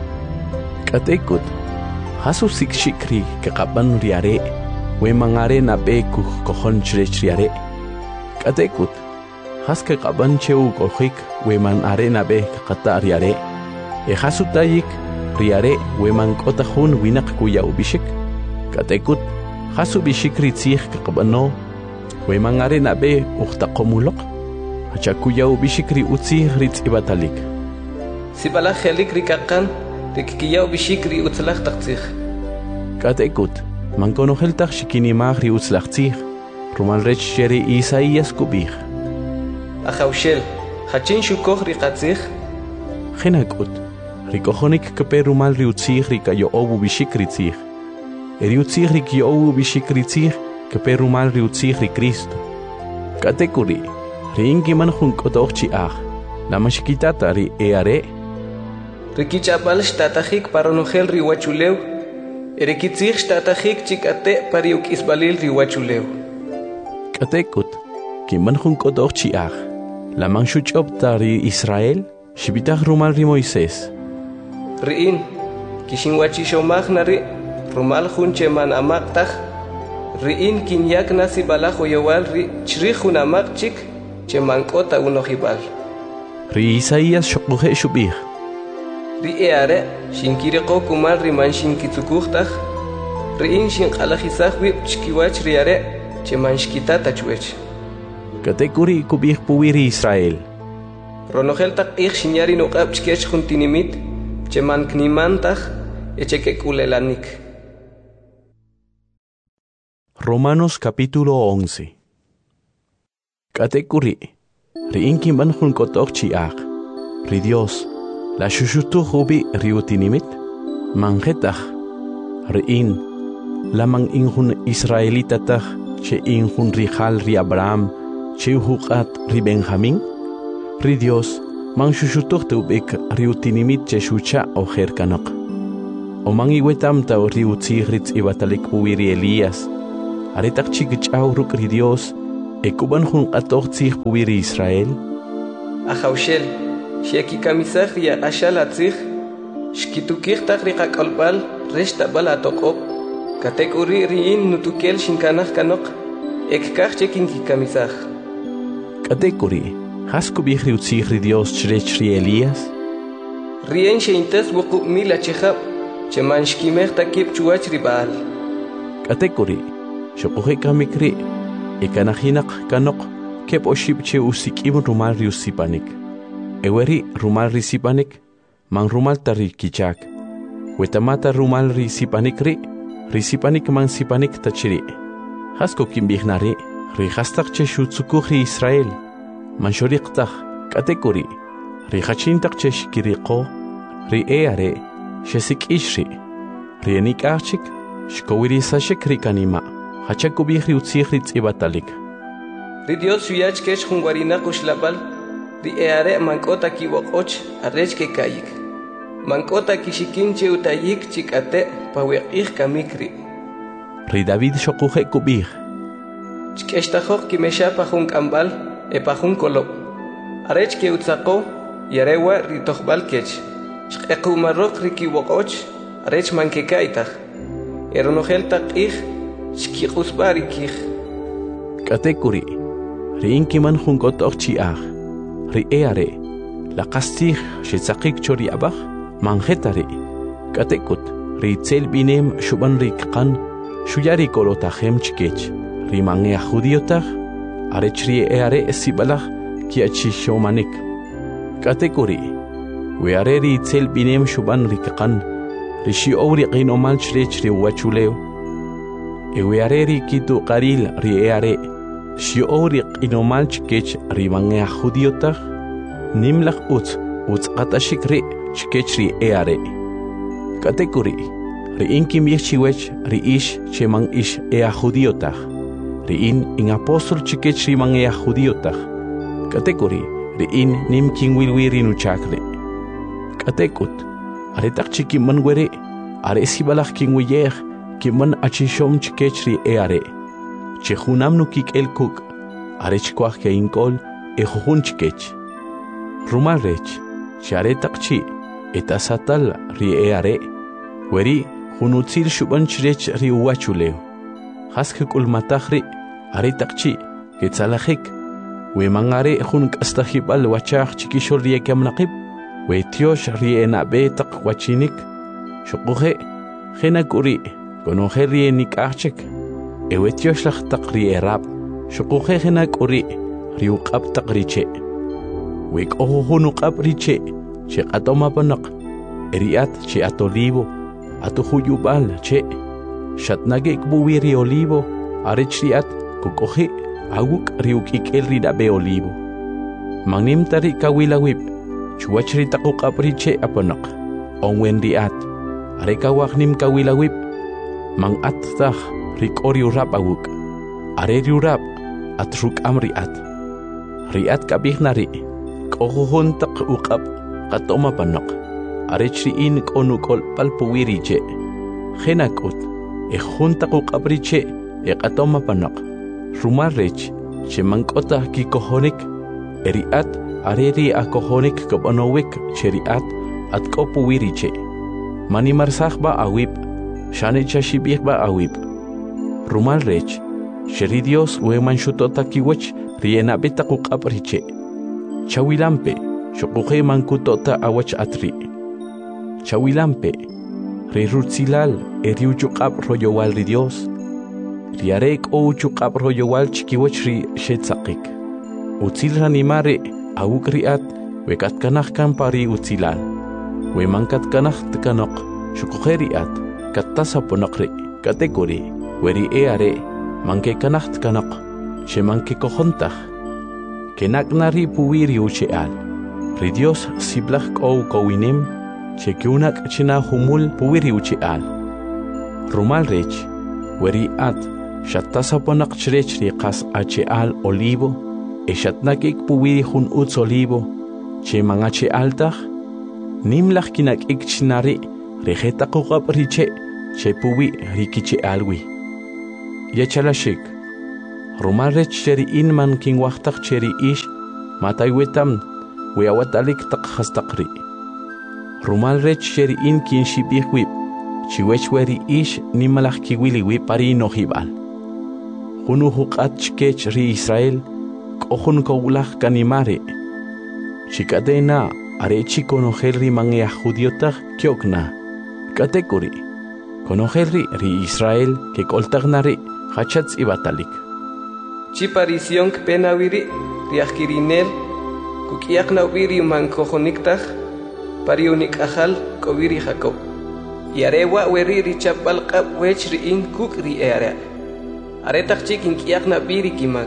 Katekut hasu sikshikri kaqaban riare. We mangare na be kuh kohon chrech riare. Katekut haske qaban cheu kohik we man are na be qata riare. E hasutayik riare we man kota hun winak kuya ubishik. Katekut hasu bishik ritzih qabano we man are na be ukhta qomulok. Hacha kuya ubishik ri utzi ritz ibatalik. Sibala khelik rikakan rikiya ubishik ri utzlach taqtzih. Katekut man konoheltag shikini magri utzlachtzih. Rumal rech cheri Isaías kubih. Ahaushel, hachin shukoh rikatzih. Henakut, rikohonik kepe rumal riutzih rikayo obu bishikritzih. Eriutzih rikyo obu bishikritzih kepe rumal riutzih ri Cristo. Katekuri, riinki man junkotochi ah. La mashikitata ri eare. Rikichapal shtatahik paronogel riwachuleu. Erikitzih shtatahik chikate pariuk isbalil riwachuleu. Katekut, kiman junkotochi ah. La manshuchop tari Israel, shibitach rumal ri Moises. Riin, kishinwachi shomach nari, rumal junche man amaktach. Riin kinyak nasi balajo yowal ri chrihun amakchik, che mankota unohibal. Ri Isaías shokuhe shubih. Ri eare, shinkireko kumal ri man shinkitsukuchtach. Riin shinkalajisach wip chkiwach riare, che man shkitata chwech. Katekuri kubih puwiri Israel. Ronogel tak ich shinyari no qab chkech juntinimit, che man knimantach, eche kulelanik. Romanos capítulo once. Katekuri, riinki man junkotok chiach, ri Dios, la shushutu hubi riutinimit, mangetach, riin, la man injun Israelitatach, che injun rijal ri Abraham, che huqat ri Benjamin, ri Dios, man shushutuk teubik riutinimit che shucha o jerkanok. Omangi wetamta ri utzigrit ibatalik puwiri Elías. Aretak chikchaw rukri Dios. Ekuban jun qatoq tzig puwiri Israel. Ajaushel, sheki kamisach ya ashala tzig. Shkitukir takriqa kalbal, reshta bala toqop. Katek uri riin nutukel shinkanach kanok. Ekkach chekin ki kamisach. Katek uri, hasku bihri utzigri Dios chrechri Elías. Rien sheintes wuku mila chehab. Cheman shkimech takip chuach ribal. Katekuri, shokuhe kamikri, ekanahinak kanok, kep oship che usikim rumal riusipanik. Eweri rumal risipanik, man rumal tari kichak. Wetamata rumal risipanik ri, risipanik man sipanik tachiri. Hasko kimbihnari, rihastak che shutsukuhi Israel. Man shoriqtach, katekuri, rihachintak che shikiriko, ri eare, shesik ishri, rienik archik, shkowiri sashik rikanima, hachakubihri utzihrit ibatalik. Ri Dios suyach kesh hungarina kushlabal, ri eare mankota kiwokoch, arrech ke kayik. Mankota kishikinche utayik chikate, pawek kamikri. Ri David shokuhe kubih. Chkeshtahok kimesha pahun kambal, e pahun kolop. Arrech ke utzako, yarewa ri tohbal kech. Shqequ marroq riki woqoch, arech mankekaitach. Eronogel taqih, shkiqusbarikih. Katekuri, riinki man hunkot okchiach. Ri eare, la qastih shetsaqik chori abach, manjetari. Katekut, ri tzel binem shuban rikqan, shuyari kolotahem chkech. Ri mangea judiotach, arech ri eare sibalach, kiachi shomanik. Katekuri, Weareri tzel binem shuban rikqan, rishi ori qino mal chrech ri wachuleo. E weareri kitu qaril ri eare, shi ori qino mal chkech ri mangea judiotach, nimlach utz, utz qatashik ri chkech ri eare. Katekuri, ri inkim yechiwech ri ish chemang ish ea judiotach, ri in in apostol chkech ri mangea judiotach. Katekuri, ri in nim king wilwiri nuchakre. Katekut, aretak chiki man were, are sibalach king wiyer, kiman achishom chikechri eare. Chehunam nu kik el cook, arech kwach ke inkol, e jujun chikech. Rumal rech, charetak chi, etasatal ri eare, weri, junutzil shuban chrech ri uachuleo. Haskuk ulmatachri, aretak chi, ketzalachik, we mangare jun kastahibal wachach chikishol ri ekamnaqib. Weitiosh riena betak wachinik, shukuhe, henakuri, konohe rienik archek, ewetiosh lach tak rierab, shukuhe henakuri, riukab tak riche. Wek ohuhunukab riche, che atoma panak, eriat che atolivo, atuhuyubal che, shatnagek buwiri olivo, arichiat, kukohe, aguk riukik el ridabe olivo. Magnim tari kawilawip. Chuachri takuk apriche apanak, ongwen riat, arekawak nim kawilawip, mang at tah, rik oriu rap awuk, areriu rap, at ruk am riat. Riat kabih nari, kohuhun tak ukap, katoma panak, arechri in konukol palpuwiriche, henakut, e hun takuk apriche, e katoma panak, rumarrech, che mangkota kikohonik, eriat, areri akohonik kabanowik cheriat at kopu wiriche. Mani marsach ba awip, shane chashibih ba awip. Rumal rech, sheri Dios we manshutota kiwech riena betakuk apriche. Chawilampe, shokuhe mankutota awach atri. Chawilampe, rirutsilal eriuchukap royowal ri Dios. Riarek o uchukap royowal chikiwech ri shetzakik. Utzil ranimare, awuk riat, wekat kanach kan pari utsilan. We mangkat kanach tekanok, syukuhe riat, katasa ponokri, kategori, weri eare, mangke kanach tekanok, she mangke kohontach. Kenak nari puwiri ucheal. Ri Dios siblach kou kowinem, che kiunak china humul puwiri ucheal. Rumal rech, weri at, shatasa ponak chrech riqas acheal olivo, eshatnakik puwiri hun uts olivo, che mangache altach, nimlach kinak ikchinari, rejeta qukab riche chepuwi rikiche alwi yachalashik rumal rech cheri inman kin waqtaq cheri ish mataywetam weawatalik taq khastaqri rumal rech cheri in kin shibihwi chiwechweri ish nimalaj kiwiliwi pari nohibal hunu huqat chkech ri Israel kohun kowlaj kanimare chikadena arechi konogel ri mangya judiotaj kyokna katekuri konogel ri ri Israel ke koltagnari hachats ibatalik chiparision penawiri riakirinel kukiakna wiri mankojoniktaj pariunik ajal kowiri Jacob yarewa weri richapal qab wech ri in kuk ri ere aretak chikin kiakna biri kimak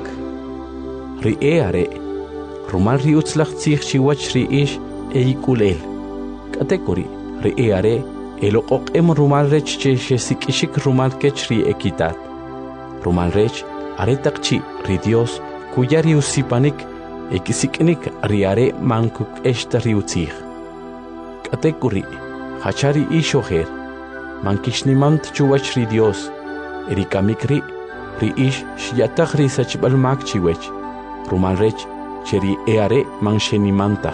ri ere rumal ri utzlach tsikh chiwach ri ish eikulel katekuri ri ere eloqoq em rumal rech che sikishik rumal kech ri ekitat rumal rech aretak chi ri Dios kuyari usipanik ekisiknik ri are mankuk eshta ri utzikh katekuri hachari ishoher mankishnimant chuwach ri Dios erikamikri ri ish shiatag ri sachbal mak chiwech rumal rech cheri eare manshenimantag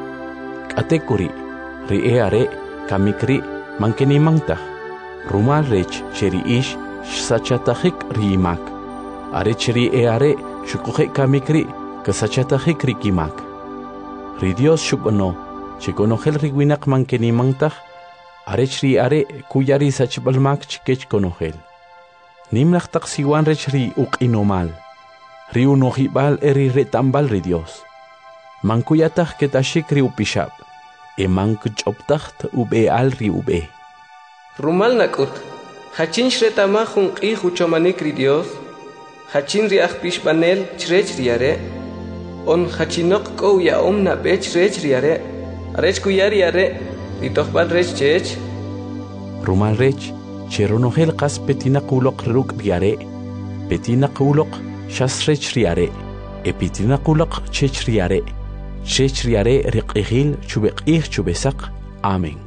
katekuri ri eare kamikri mankenimantag rumal rech cheri ish sachatagik ri imak are cheri eare shukuhe kamikri kasachatagik ri kimak ri Dios shubno chikonogel ri winak mankenimantag are chri are kuyari sachbal mak chikech konogel nimlach taksiwan rech ri uqinomal ri unohibal eri retambal ri Dios mankuyatag ketashik ri upishab e mankuchoptacht ube al ri ube rumal nakut hachin shretama jun qi huchomanik ri Dios hachin ri akpishbanel chrech ri are on hachinok ko ya omna bech rech ri are arech kuyari are ri tohbal rech chech rumal rech cheronogel qas petina quloq ruk riare petina quloq shasrech riare epitina quloq chech riare chech riare riqihil chubeqih chubesaq amén.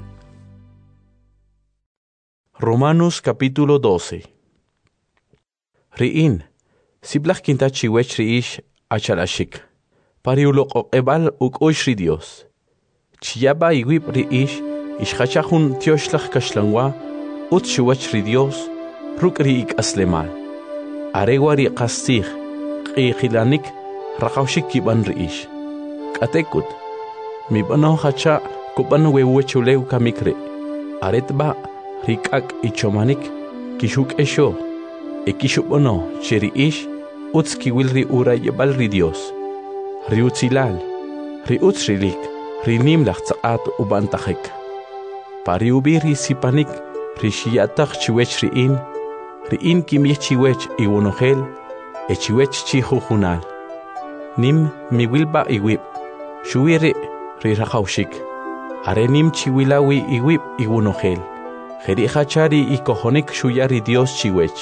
Romanos capítulo doce. Riin siblach kinta chiwech riish achalashik pariuloq oqebal ukosh ri Dios chiyaba iwib riish ishachahun tioshlach kashlangwa ut chuwach ri Dios ruk riik aslemal arewari qastig qiqilanik raqawshik kiban riish katekut mi bano hacha kuban wewechuleu kamikre aretba rikak ichomanik kishuk esho ekishubono cheriish utski wilri ura yebal ri Dios riutzilal riutzrilik rinimlach tsaqat ubantahek pariubiri sipanik rishiatach chiwech riin riin kimich chiwech iwonogel e chiwech chihujunal nim miwilba iwib shuwiri riraqawshik are nim chiwilawi iwib iwonogel jeri hachari ikojonik shuyari Dios chiwech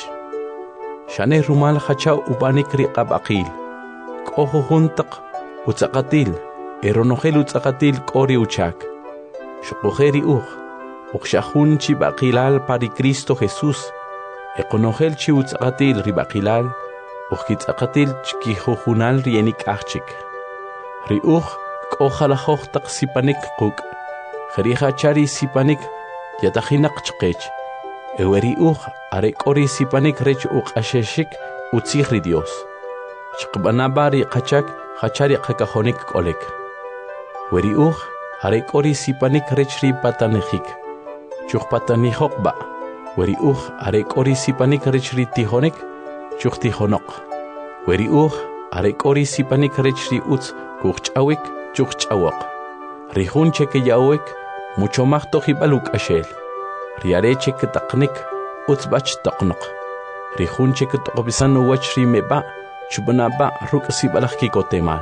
shane rumal hacha ubanik riqabaqil qojujuntaq utzaqatil eronogel utzaqatil qori uchak shuqojeri uj uqshahun chibaqilal pari Cristo Jesús eqonogel chi utzaqatil ribaqilal uqkitzaqatil chkijujunal rienik achchik ri uj q'ojalajoj taq sipanik quk jeri hachari sipanik yatahinaq chqech eweri uj are qori sipanik rech uqasheshik utzij ri Dios chqbanabari qachak hachari qakajonik q'olek weri uj are qori sipanik rech ri patanejik chuqpatanijoqba weri uj are qori sipanik rech ri tijonik chuqtijonoq weri uj are qori sipanik rech ri utz kuqch'awik chuqch'awoq rijun cheke yawek mucho más tojibaluk ashel riareche que taqnik utzbach taqnoq rijunche que toqbisan wach rimeba chubnaba rukasi balaki kotemal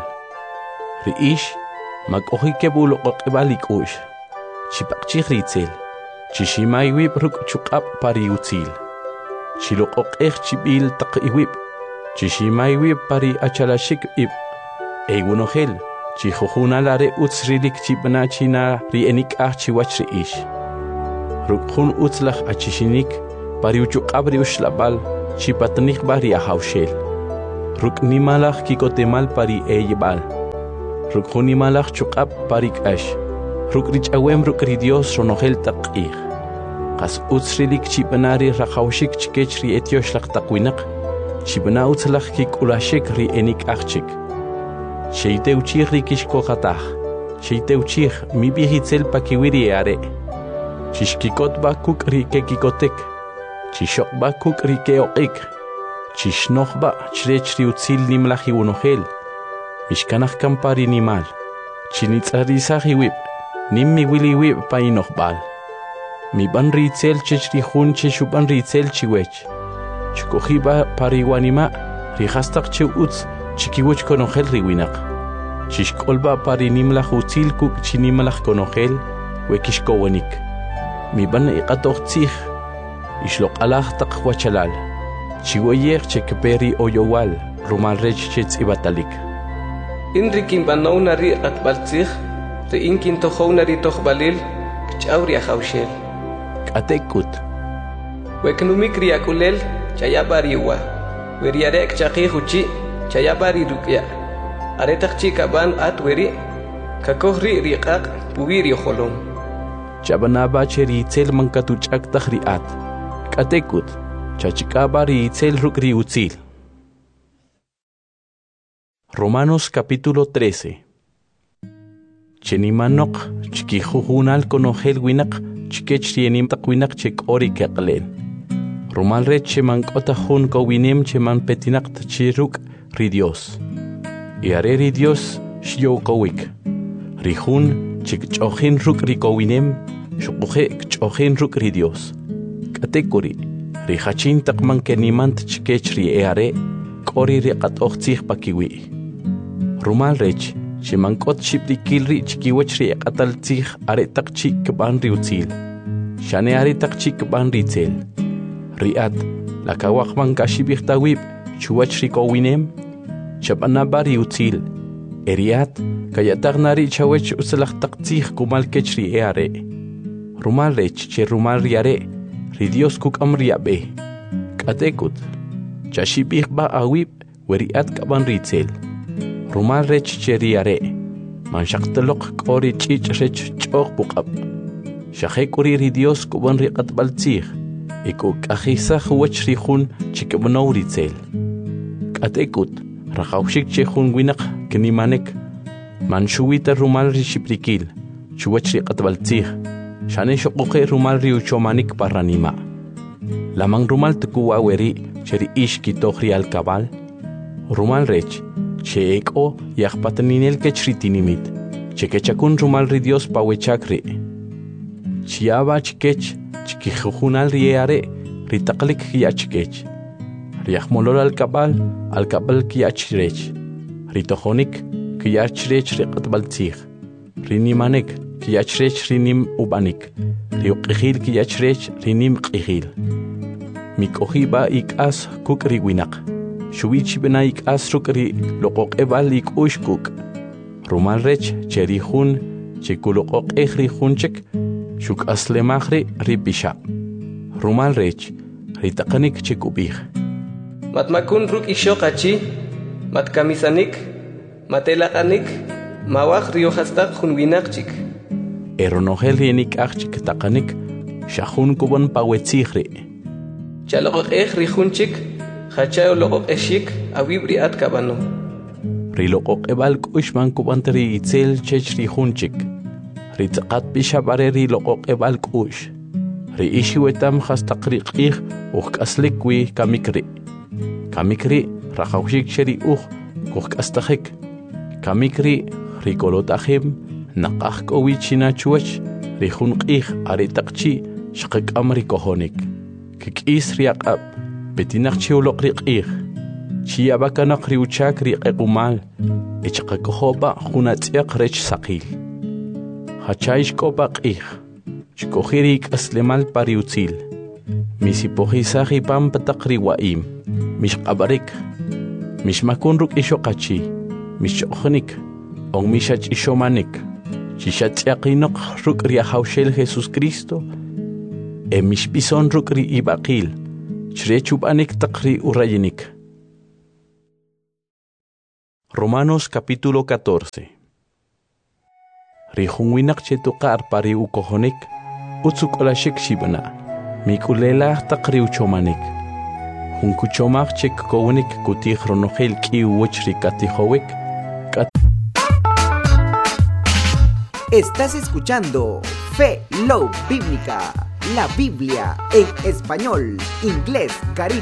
riish makohike bulo qibalik ush chipaqchi ritzel chishimai wib ruk chuqab pari utzil chiloqoqej chibil taqiwib chishimai wib pari achalashik ib egunogel chijujunalare utzrilik chibna china rienik achchi wach riish rukjun utzlach achishinik pariuchu qabri ushlabal chipatnik bari ahawshel ruk nimalach kikotemal pari eyebal rukjun nimalach chuqab parik ash ruk rich awem ruk ri Dios ronogel taqih qas utzrilik chipanari raqawshik chikech ri etioshlag taqwinaq chipana utzlach kikulashik ri enik achchik sheite uchig ri kishko qatah sheite uchig mi bihitzel pakiwiri are chishkikot ba kuk ri kekikotek chishok ba kuk ri keoqik chishnokh ba chrech ri utzil nimlahi unogel mishkanach kampari nimal chinitsari sahiwib nimmi wili wib painoch bal mi ban ritzel chechri hun cheshuban ritzel chiwech chikohiba pariwanima rihastaq che utz chikiwech konogel riwinaq chishkolba parinimlach utzil kuk chinimlach konogel wekishkowanik mi ban iqatoqtzij ishloq alaj taq wachalal chiwoyer chekperi oyowal rumal rech chetz'ibatalik inrikin banawna ri qatbaltzij ri inkin tohowna ri tohbalil kchawri ahawshel atekut weknumik ri akulel chayabariwa weriarek chaqihuchi chayabari rukya aretaq chikaban atweri kakohri riqaq puwiri holom chabanaba cheri tzel mankatu chak tahriat katekut chachikabari tzel rukri utzil. Romanos capítulo trece. Chenimanok chikijujunal konogel winak chikech rienim takwinak chek ori keqlen. Romal re chemankota jun kowinem cheman petinak tchiruk ri Dios. Iare ri Dios shyo kowik. Rijun chik chojin ruk ri kowinem shukuje chojin ruk ri Dios. Katekuri rijachin takman kenimant chikech ri eare kori ri qatoxtzij pakiwi. Rumal rech chemankot shiprikilri chikiwech ri qataltzij are taqchi kban ri utzil. Shane are taqchi kban ri tzel. Riat la kawaqman kashibih tawib chuwach ri kowinem chabanabari utzil. Eriat kayatagnari chawech uslaq taqtzij kumal kech ri eare. Rumal rech che rumal ri are ri Dios kukam ri abe. Katekut chashibih ba awib weriat kaban ri tzel. Rumal rech cheriare man shaqtloq qori chich rech choq buqab shaqekuri ri Dios kuban ri qatbaltzij iku qajisa khwach ri khun chikbnow ri tzel katekut raqawshik che khun winaq knimanek man shuwita rumal ri shiprikil chuwach ri qatbaltzij shane shoqoqe rumal ri uchomanik parranima lamang rumal tukuwa weri cheri ishki tokhri al kabal rumal rech Cheeko yaqpataninel kechritinimit chekechakun rumal ri Dios pawechakri chiaba chikech chikijujunal riare ritaqlik yachkech riaqmolol al kabal al kabal kiyachrech ritojonik kiyachrech riqatbaltzij rinimanek kiyachrech rinim ubanik riuqijil kiyachrech rinim qijil mikohiba ikas kukri winaq Shuichi benaik asrukri loqoq ebalik ushkuk. Rumal rech cherihun chikuloqoq ejrihun chek shuk aslemahri ripisha. Rumal rech ritaqanik chikubih. Matmakun ruk ishoqachi matkamisanik matelaqanik mawaq riohastaq junwinaqchik. Eronogel yenik achchik taqanik shahun kuban pawetzijri. Chaloqoq ejrihunchik Hachao loqoq eshik awibri at kabano. Riloqoq ebal kushman kubantri itzel chech ri hunchik. Ritaqat bishabare ri loqoq ebal kush. Ri ishiwetam hastaqriqih uqaslikwi kamikri. Kamikri raqawshik sheri uq uqastajik. Kamikri rikolotahim naqaq kowichina chuwach ri hunqih aritaqchi shqiq amri kohonik. Kikis riaqab Betinak chiuloq riqih. Chiabakanaq riuchak riqequmal. Echqakohoba junatziaq rech saqil. Hachaish kopa qih. Chikohirik aslemal pariutzil. Misipohisahi pampataq riwaim. Mishqabarik. Mishmakunruk ishoqachi. Mishchoqnik. On mishach ishomanik. Chishatziaqinoq ruk riahawshel Jesus Cristo. emish bison rukri ibaqil, chrechubanik takri urayinik. Romanos capítulo catorce. Rihunwinak chetukar pari ukohonik, utsuk olashik shibana, mikulela takri uchomanik. Hunkuchomak chek kowenik kutih ronogel ki uwchri katihowik. Estás escuchando Fe Love Bíblica, la Biblia en español, inglés, caribe.